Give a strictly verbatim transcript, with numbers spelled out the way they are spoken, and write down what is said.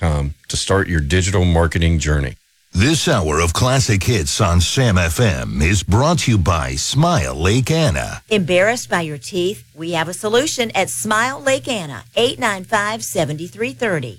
com to start your digital marketing journey. This hour of classic hits on Sam F M is brought to you by Smile Lake Anna. Embarrassed by your teeth? We have a solution at Smile Lake Anna, eight nine five, seven three three zero.